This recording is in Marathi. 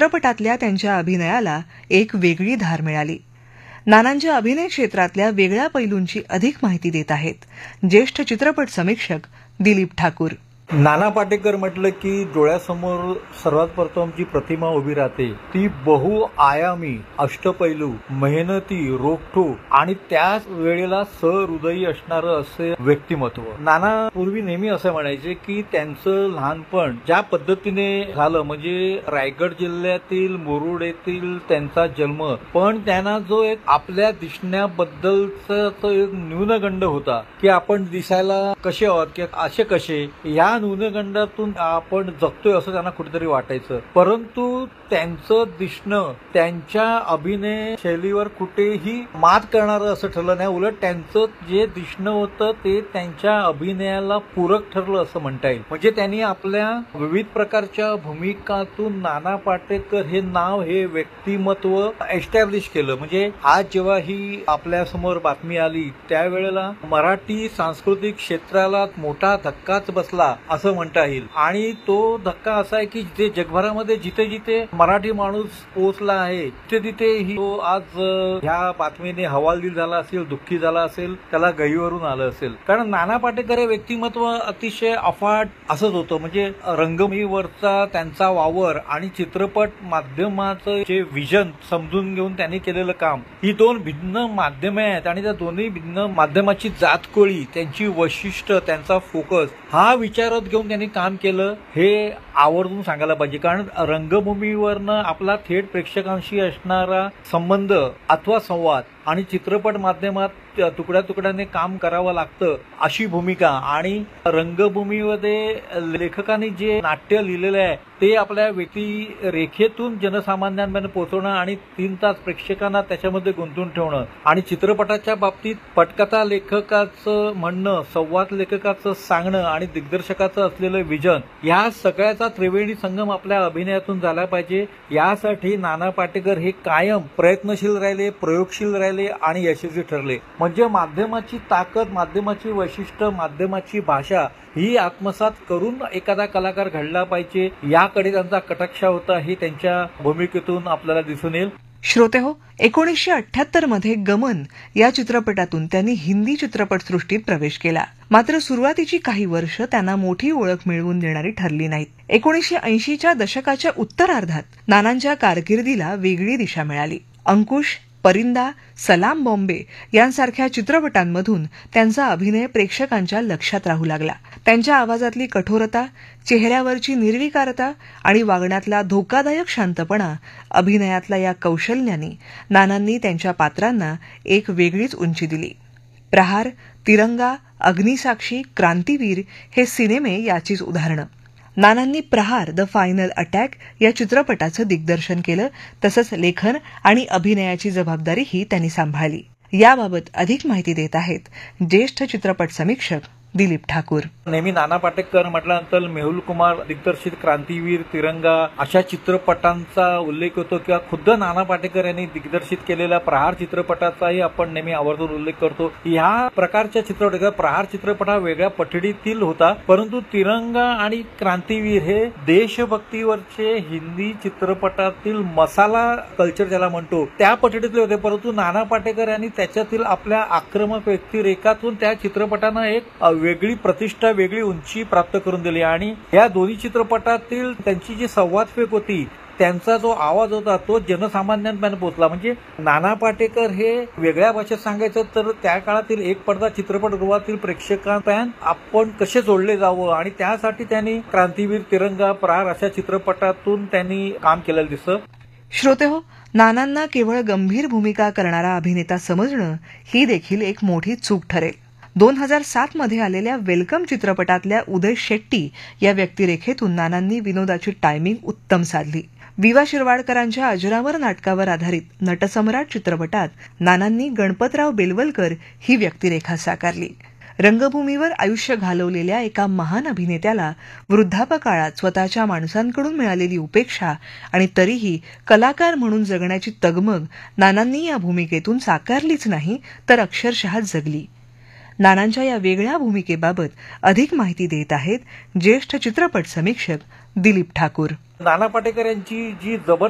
चित्रपटातल्या त्यांच्या अभिनयाला एक वेगळी धार मिळाली. नानांच्या अभिनय क्षेत्रातल्या वेगळ्या पैलूंची अधिक माहिती देत आहेत ज्येष्ठ चित्रपट समीक्षक दिलीप ठाकूर. नाना पाटेकर म्हटलं की डोळ्यासमोर सर्वात प्रथम जी प्रतिमा उभी राहते ती बहुआयामी, अष्टपैलू, मेहनती, रोखठोक आणि त्याच वेळेला सहृदयी असणारं असे व्यक्तिमत्व. नाना पूर्वी नेहमी असं म्हणायचे की त्यांचं लहानपण ज्या पद्धतीने झालं म्हणजे रायगड जिल्ह्यातील मुरुड येथील त्यांचा जन्म, पण त्यांना जो एक आपल्या दिसण्याबद्दलचा तो एक न्यूनगंड होता की आपण दिसायला कसे आहोत की असे कसे, या न्यूनगंडातून आपण जगतोय असं त्यांना कुठेतरी वाटायचं. परंतु त्यांचं दिसणं त्यांच्या अभिनय शैलीवर कुठेही मात करणारं असं ठरलं नाही. उलट त्यांचं जे दिसणं होतं ते त्यांच्या अभिनयाला पूरक ठरलं असं म्हणता येईल. म्हणजे त्यांनी आपल्या विविध प्रकारच्या भूमिकातून नाना पाटेकर हे नाव, हे व्यक्तिमत्व एस्टॅब्लिश केलं. म्हणजे आज जेव्हा ही आपल्या समोर बातमी आली त्यावेळेला मराठी सांस्कृतिक क्षेत्राला मोठा धक्काच बसला असं म्हणता येईल. आणि तो धक्का असा आहे की जे जगभरामध्ये जिथे जिथे मराठी माणूस पोहोचला आहे तिथे तिथे ही तो आज ह्या बातमीने हवालदिल झाला असेल, दुःखी झाला असेल, त्याला गहिवरून आलं असेल. कारण नाना पाटेकर हे व्यक्तिमत्व अतिशय अफाट असंच होतं. म्हणजे रंगभूमीवरचा त्यांचा वावर आणि चित्रपट माध्यमाचं जे विजन समजून घेऊन त्यांनी केलेलं काम, ही दोन भिन्न माध्यमे आहेत आणि त्या दोन्ही भिन्न माध्यमाची जातकोळी, त्यांची वैशिष्ट्य, त्यांचा फोकस हा विचारात घेऊन त्यांनी काम केलं हे आवर्जून सांगायला पाहिजे. कारण रंगभूमीवरनं आपला थेट प्रेक्षकांशी असणारा संबंध अथवा संवाद आणि चित्रपट माध्यमात तुकड्या तुकड्याने काम करावं लागतं अशी भूमिका, आणि रंगभूमीमध्ये लेखकांनी जे नाट्य लिहिलेलं आहे ते आपल्या व्यक्तिरेखेतून जनसामान्यांपर्यंत पोहोचवणं आणि 3 तास प्रेक्षकांना त्याच्यामध्ये गुंतवून ठेवणं, आणि चित्रपटाच्या बाबतीत पटकथा लेखकाचं म्हणणं, संवाद लेखकाचं सांगणं आणि दिग्दर्शकाचं असलेलं विजन, या सगळ्याचा त्रिवेणी संगम आपल्या अभिनयातून झाला पाहिजे. यासाठी नाना पाटेकर हे कायम प्रयत्नशील राहिले, प्रयोगशील राहिले आणि यशस्वी ठरले. म्हणजे माध्यमाची ताकद, माध्यमाची वैशिष्ट्य, माध्यमाची भाषा ही आत्मसात करून एखादा कलाकार घडला पाहिजे, याकडे त्यांचा कटाक्ष होता हे त्यांच्या भूमिकेतून आपल्याला दिसून येईल. श्रोतेहो, 1978 मध्ये गमन या चित्रपटातून त्यांनी हिंदी चित्रपटसृष्टीत प्रवेश केला. मात्र सुरुवातीची काही वर्ष त्यांना मोठी ओळख मिळवून देणारी ठरली नाहीत. 1980च्या दशकाच्या उत्तरार्धात नानांच्या कारकिर्दीला वेगळी दिशा मिळाली. अंकुश, परिंदा, सलाम बॉम्बे यांसारख्या चित्रपटांमधून त्यांचा अभिनय प्रेक्षकांच्या लक्षात राहू लागला. त्यांच्या आवाजातली कठोरता, चेहऱ्यावरची निर्विकारता आणि वागण्यातला धोकादायक शांतपणा, अभिनयातल्या या कौशल्याने नानांनी त्यांच्या पात्रांना एक वेगळीच उंची दिली. प्रहार, तिरंगा, अग्निसाक्षी, क्रांतीवीर हे सिनेमे याचीच उदाहरणं. नानांनी प्रहार द फायनल अटॅक या चित्रपटाचं दिग्दर्शन केलं, तसंच लेखन आणि अभिनयाची जबाबदारीही त्यांनी सांभाळली. याबाबत अधिक माहिती देत आहेत ज्येष्ठ चित्रपट समीक्षक दिलीप ठाकूर. नेहमी नाना पाटेकर म्हटल्यानंतर मेहुल कुमार दिग्दर्शित क्रांतीवीर, तिरंगा अशा चित्रपटांचा उल्लेख होतो किंवा खुद्द नाना पाटेकर यांनी दिग्दर्शित केलेल्या प्रहार चित्रपटाचाही आपण नेहमी आवर्जून उल्लेख करतो. ह्या प्रकारच्या चित्रपट, प्रहार चित्रपट हा वेगळ्या पठडीतील होता, परंतु तिरंगा आणि क्रांतीवीर हे देशभक्तीवरचे हिंदी चित्रपटातील मसाला कल्चर ज्याला म्हणतो त्या पठडीतले होते. परंतु नाना पाटेकर यांनी त्याच्यातील आपल्या आक्रमक व्यक्तिरेखातून त्या चित्रपटांना एक वेगळी प्रतिष्ठा, वेगळी उंची प्राप्त करून दिली. आणि या दोन्ही चित्रपटातील त्यांची जी संवादफेक होती, त्यांचा जो आवाज होता तो जनसामान्यांपर्यंत पोहोचला. म्हणजे नाना पाटेकर हे वेगळ्या भाषेत सांगायचं तर त्या काळातील एक पडदा चित्रपटगृहातील प्रेक्षकांपर्यंत आपण कसे जोडले जावं, आणि त्यासाठी त्यांनी क्रांतीवीर, तिरंगा, प्रहार अशा चित्रपटातून त्यांनी काम केलेलं दिसतं. श्रोतेहो, नानांना केवळ गंभीर भूमिका करणारा अभिनेता समजणं ही देखील एक मोठी चूक ठरेल. 2007 मध्ये आलेल्या वेलकम चित्रपटातल्या उदय शेट्टी या व्यक्तिरेखेतून नानांनी विनोदाची टायमिंग उत्तम साधली. विवा शिरवाडकरांच्या अजरामर नाटकावर आधारित नटसम्राट चित्रपटात नानांनी गणपतराव बेलवलकर ही व्यक्तिरेखा साकारली. रंगभूमीवर आयुष्य घालवलेल्या एका महान अभिनेत्याला वृद्धापकाळात स्वतःच्या माणसांकडून मिळालेली उपेक्षा आणि तरीही कलाकार म्हणून जगण्याची तगमग नानांनी या भूमिकेतून साकारलीच नाही तर अक्षरशः जगली. नानांच्या या वेगळ्या भूमिकेबाबत अधिक माहिती देत आहेत ज्येष्ठ चित्रपट समीक्षक दिलीप ठाकूर. नाना पाटेकर यांची जी